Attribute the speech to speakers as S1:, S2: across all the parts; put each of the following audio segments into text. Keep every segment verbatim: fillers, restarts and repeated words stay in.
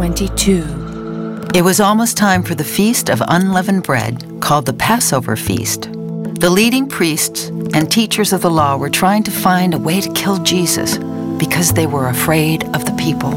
S1: twenty-two.
S2: It was almost time for the Feast of Unleavened Bread, called the Passover Feast. The leading priests and teachers of the law were trying to find a way to kill Jesus because they were afraid of the people.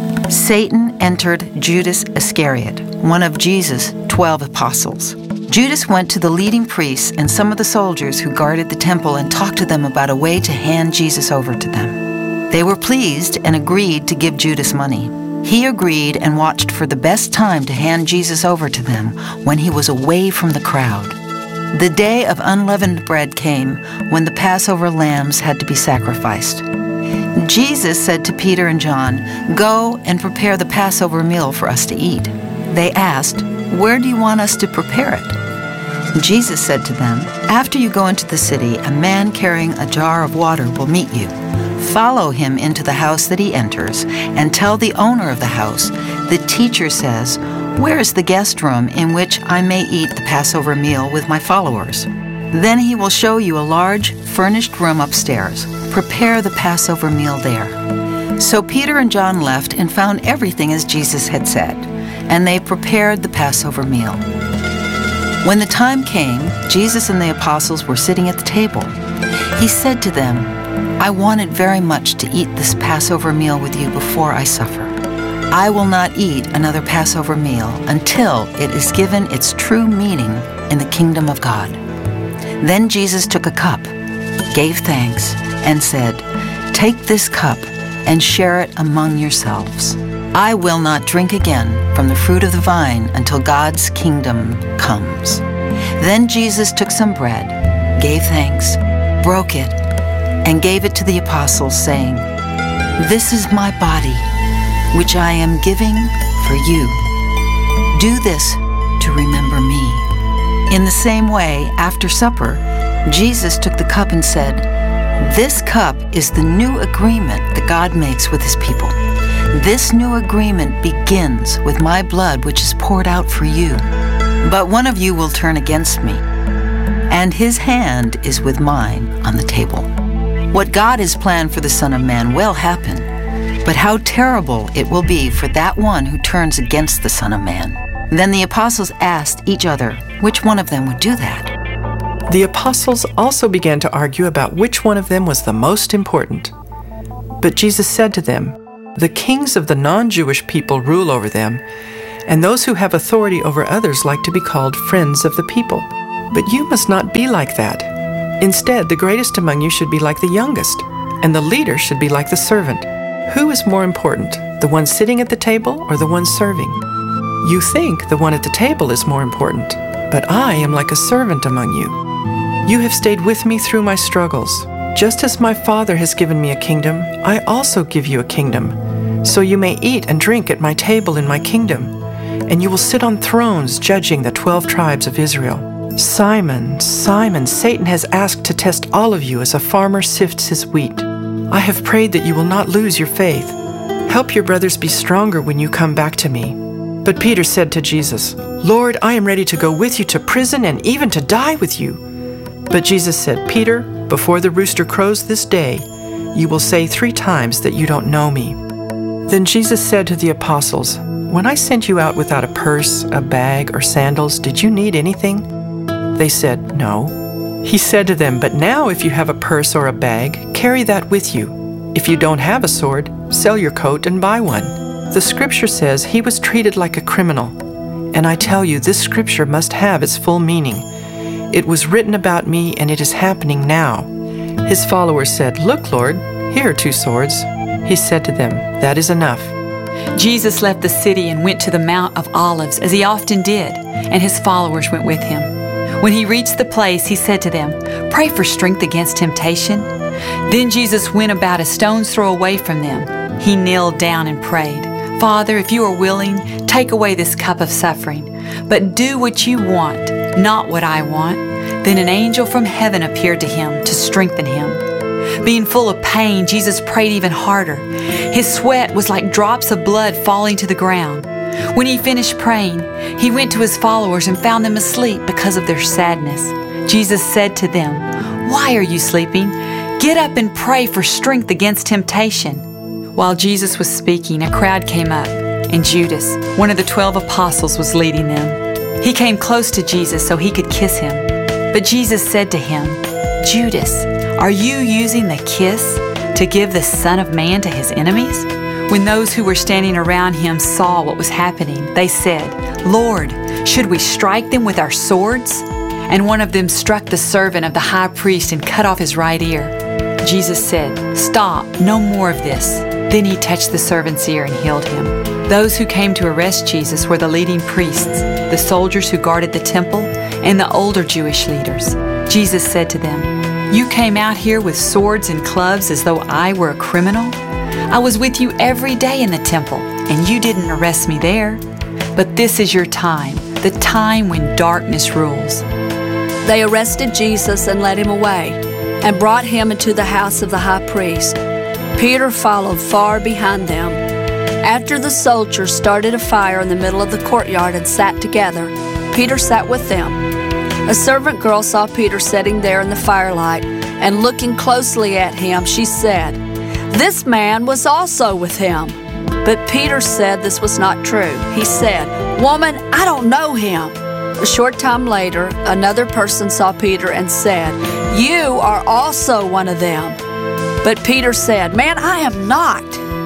S2: Satan entered Judas Iscariot, one of Jesus' twelve apostles. Judas went to the leading priests and some of the soldiers who guarded the temple and talked to them about a way to hand Jesus over to them. They were pleased and agreed to give Judas money. He agreed and watched for the best time to hand Jesus over to them when he was away from the crowd. The day of unleavened bread came when the Passover lambs had to be sacrificed. Jesus said to Peter and John, "Go and prepare the Passover meal for us to eat." They asked, "Where do you want us to prepare it?" Jesus said to them, "After you go into the city, a man carrying a jar of water will meet you. Follow him into the house that he enters and tell the owner of the house, 'The teacher says, where is the guest room in which I may eat the Passover meal with my followers?' Then he will show you a large, furnished room upstairs. Prepare the Passover meal there." So Peter and John left and found everything as Jesus had said, and they prepared the Passover meal. When the time came, Jesus and the apostles were sitting at the table. He said to them, "I wanted very much to eat this Passover meal with you before I suffer. I will not eat another Passover meal until it is given its true meaning in the kingdom of God." Then Jesus took a cup, gave thanks, and said, "Take this cup and share it among yourselves. I will not drink again from the fruit of the vine until God's kingdom comes." Then Jesus took some bread, gave thanks, broke it, and gave it to the apostles, saying, "This is my body, which I am giving for you. Do this to remember me." In the same way, after supper, Jesus took the cup and said, "This cup is the new agreement that God makes with his people. This new agreement begins with my blood, which is poured out for you. But one of you will turn against me, and his hand is with mine on the table. What God has planned for the Son of Man will happen, but how terrible it will be for that one who turns against the Son of Man." Then the apostles asked each other which one of them would do that.
S3: The apostles also began to argue about which one of them was the most important. But Jesus said to them, "The kings of the non-Jewish people rule over them, and those who have authority over others like to be called friends of the people. But you must not be like that. Instead, the greatest among you should be like the youngest, and the leader should be like the servant. Who is more important, the one sitting at the table or the one serving? You think the one at the table is more important, but I am like a servant among you. You have stayed with me through my struggles. Just as my Father has given me a kingdom, I also give you a kingdom, so you may eat and drink at my table in my kingdom, and you will sit on thrones judging the twelve tribes of Israel. Simon, Simon, Satan has asked to test all of you as a farmer sifts his wheat. I have prayed that you will not lose your faith. Help your brothers be stronger when you come back to me." But Peter said to Jesus, "Lord, I am ready to go with you to prison and even to die with you." But Jesus said, "Peter, before the rooster crows this day, you will say three times that you don't know me." Then Jesus said to the apostles, "When I sent you out without a purse, a bag, or sandals, did you need anything?" They said, "No." He said to them, "But now if you have a purse or a bag, carry that with you. If you don't have a sword, sell your coat and buy one." The scripture says he was treated like a criminal, and I tell you, this scripture must have its full meaning. It was written about me, and it is happening now." His followers said, "Look, Lord, here are two swords." He said to them, "That is enough."
S1: Jesus left the city and went to the Mount of Olives, as he often did, and his followers went with him. When he reached the place, he said to them, "Pray for strength against temptation." Then Jesus went about a stone's throw away from them. He knelt down and prayed, "Father, if you are willing, take away this cup of suffering, but do what you want, not what I want." Then an angel from heaven appeared to him to strengthen him. Being full of pain, Jesus prayed even harder. His sweat was like drops of blood falling to the ground. When he finished praying, he went to his followers and found them asleep because of their sadness. Jesus said to them, "Why are you sleeping? Get up and pray for strength against temptation." While Jesus was speaking, a crowd came up, and Judas, one of the twelve apostles, was leading them. He came close to Jesus so he could kiss him. But Jesus said to him, "Judas, are you using the kiss to give the Son of Man to his enemies?" When those who were standing around him saw what was happening, they said, "Lord, should we strike them with our swords?" And one of them struck the servant of the high priest and cut off his right ear. Jesus said, "Stop, no more of this." Then he touched the servant's ear and healed him. Those who came to arrest Jesus were the leading priests, the soldiers who guarded the temple, and the older Jewish leaders. Jesus said to them, "You came out here with swords and clubs as though I were a criminal? I was with you every day in the temple, and you didn't arrest me there. But this is your time, the time when darkness rules."
S4: They arrested Jesus and led him away, and brought him into the house of the high priest. Peter followed far behind them. After the soldiers started a fire in the middle of the courtyard and sat together, Peter sat with them. A servant girl saw Peter sitting there in the firelight, and looking closely at him, she said, "This man was also with him." But Peter said this was not true. He said, "Woman, I don't know him." A short time later, another person saw Peter and said, "You are also one of them." But Peter said, "Man, I am not."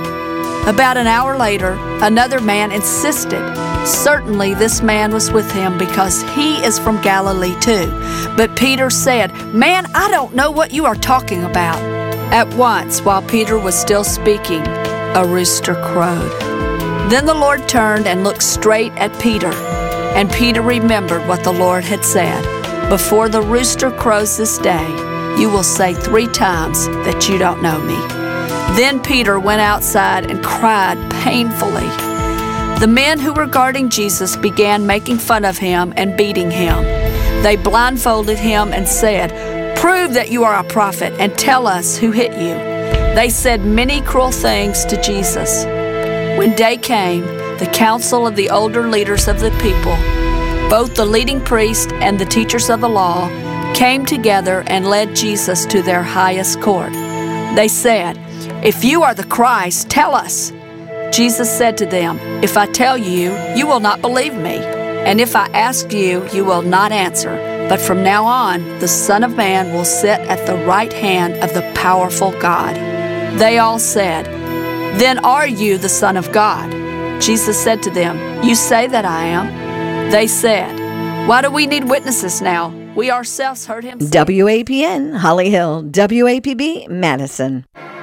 S4: About an hour later, another man insisted, "Certainly this man was with him because he is from Galilee too." But Peter said, "Man, I don't know what you are talking about." At once, while Peter was still speaking, a rooster crowed. Then the Lord turned and looked straight at Peter. And Peter remembered what the Lord had said, "Before the rooster crows this day, you will say three times that you don't know me." Then Peter went outside and cried painfully. The men who were guarding Jesus began making fun of him and beating him. They blindfolded him and said, "Prove that you are a prophet and tell us who hit you." They said many cruel things to Jesus. When day came, the council of the older leaders of the people, both the leading priests and the teachers of the law, came together and led Jesus to their highest court. They said, "If you are the Christ, tell us." Jesus said to them, "If I tell you, you will not believe me. And if I ask you, you will not answer. But from now on, the Son of Man will sit at the right hand of the powerful God." They all said, "Then are you the Son of God?" Jesus said to them, "You say that I am." They said, "Why do we need witnesses now? We ourselves heard him say."
S5: W A P N, Holly Hill, W A P B, Madison.